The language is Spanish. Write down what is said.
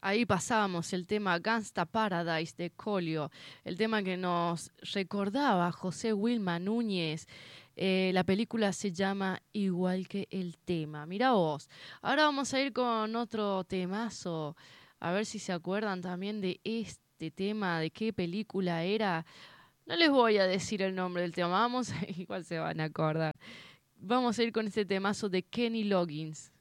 Ahí pasábamos el tema Gangsta Paradise de Colio, el tema que nos recordaba José Wilma Núñez. La película se llama igual que el tema. Mirá vos. Ahora vamos a ir con otro temazo. A ver si se acuerdan también de este tema, de qué película era. No les voy a decir el nombre del tema, vamos, igual se van a acordar. Vamos a ir con este temazo de Kenny Loggins.